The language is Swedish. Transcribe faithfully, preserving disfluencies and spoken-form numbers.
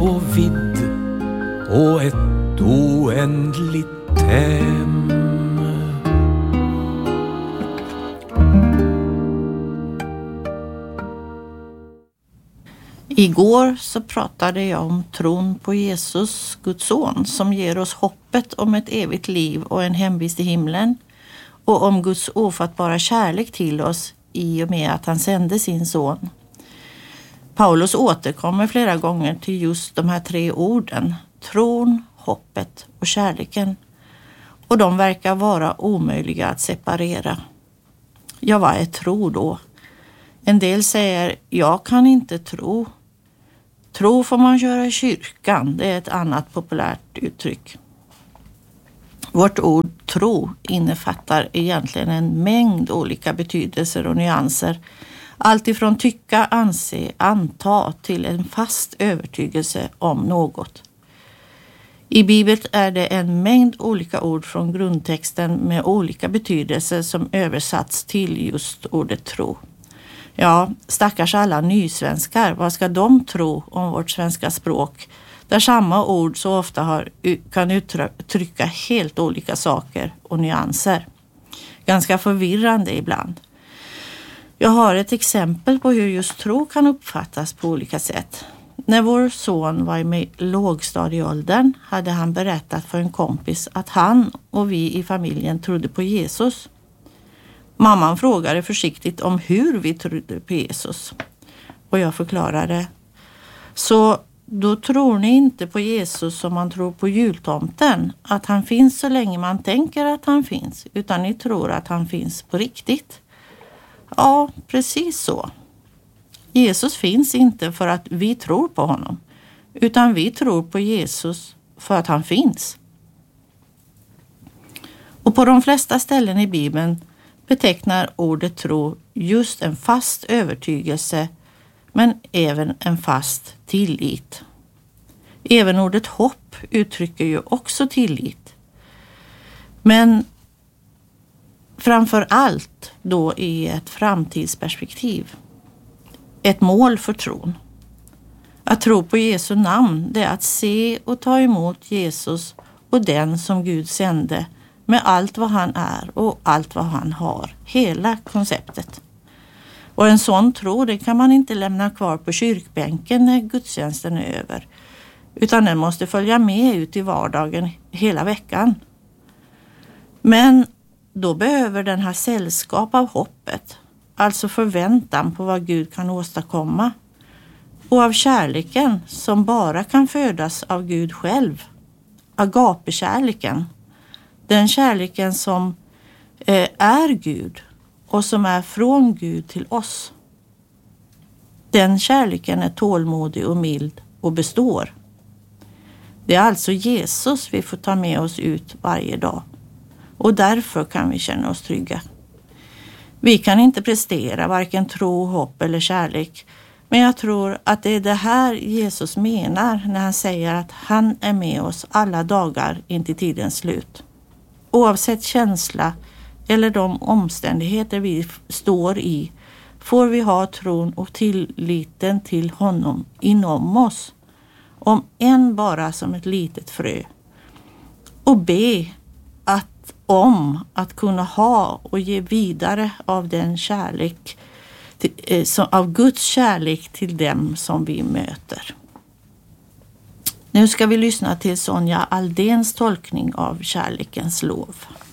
och vidd och ett oändligt hem. Igår så pratade jag om tron på Jesus, Guds son, som ger oss hoppet om ett evigt liv och en hemvist i himlen, och om Guds ofattbara kärlek till oss i och med att han sände sin son. Paulus återkommer flera gånger till just de här tre orden, tron, hoppet och kärleken, och de verkar vara omöjliga att separera. Ja, vad är tro då? En del säger, jag kan inte tro. Tro får man göra i kyrkan, det är ett annat populärt uttryck. Vårt ord tro innefattar egentligen en mängd olika betydelser och nyanser. Allt ifrån tycka, anse, anta till en fast övertygelse om något. I Bibeln är det en mängd olika ord från grundtexten med olika betydelser som översatts till just ordet tro. Ja, stackars alla nysvenskar, vad ska de tro om vårt svenska språk? Där samma ord så ofta har, kan uttrycka helt olika saker och nyanser. Ganska förvirrande ibland. Jag har ett exempel på hur just tro kan uppfattas på olika sätt. När vår son var i lågstadieåldern hade han berättat för en kompis att han och vi i familjen trodde på Jesus. Mamman frågade försiktigt om hur vi trodde på Jesus. Och jag förklarade. Så då tror ni inte på Jesus som man tror på jultomten. Att han finns så länge man tänker att han finns. Utan ni tror att han finns på riktigt. Ja, precis så. Jesus finns inte för att vi tror på honom. Utan vi tror på Jesus för att han finns. Och på de flesta ställen i Bibeln betecknar ordet tro just en fast övertygelse, men även en fast tillit. Även ordet hopp uttrycker ju också tillit. Men framför allt då i ett framtidsperspektiv. Ett mål för tron. Att tro på Jesu namn, det är att se och ta emot Jesus och den som Gud sände, med allt vad han är och allt vad han har. Hela konceptet. Och en sån tro, det kan man inte lämna kvar på kyrkbänken när gudstjänsten är över. Utan den måste följa med ut i vardagen hela veckan. Men då behöver den ha sällskap av hoppet. Alltså förväntan på vad Gud kan åstadkomma. Och av kärleken som bara kan födas av Gud själv. Agapekärleken. Den kärleken som eh, är Gud och som är från Gud till oss. Den kärleken är tålmodig och mild och består. Det är alltså Jesus vi får ta med oss ut varje dag. Och därför kan vi känna oss trygga. Vi kan inte prestera varken tro, hopp eller kärlek. Men jag tror att det är det här Jesus menar när han säger att han är med oss alla dagar in till tidens slut. Oavsett känsla eller de omständigheter vi står i får vi ha tron och tilliten till honom inom oss. Om än bara som ett litet frö. Och be att, om att kunna ha och ge vidare av den kärlek, till, eh, som, av Guds kärlek till dem som vi möter. Nu ska vi lyssna till Sonja Aldéns tolkning av kärlekens lov.